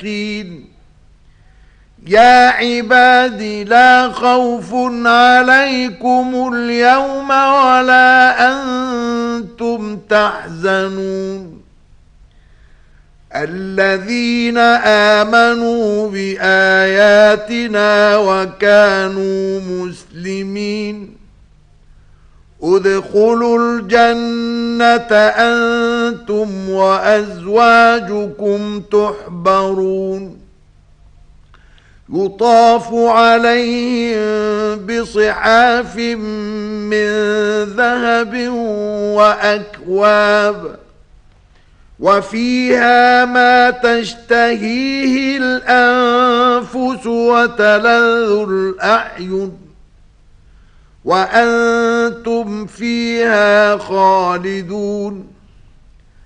المتقين يا عباد لا خوف عليكم اليوم ولا أنتم تحزنون الذين آمنوا بآياتنا وكانوا مسلمين ادخلوا الجنة أنتم وأزواجكم تحبرون يطاف عليهم بصحاف من ذهب وأكواب وفيها ما تشتهيه الأنفس وتلذ الأعين وأنتم فيها خالدون